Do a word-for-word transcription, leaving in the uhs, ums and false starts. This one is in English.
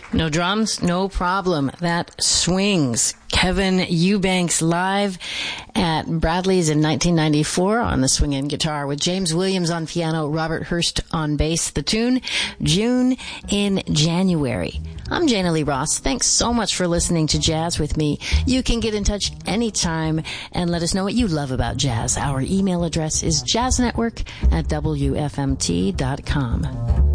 No drums? No problem. That swings. Kevin Eubanks live at Bradley's in nineteen ninety-four on the swinging guitar with James Williams on piano, Robert Hurst on bass. The tune, June in January. I'm Jana Lee Ross. Thanks so much for listening to Jazz with me. You can get in touch anytime and let us know what you love about jazz. Our email address is jazznetwork at W F M T dot com.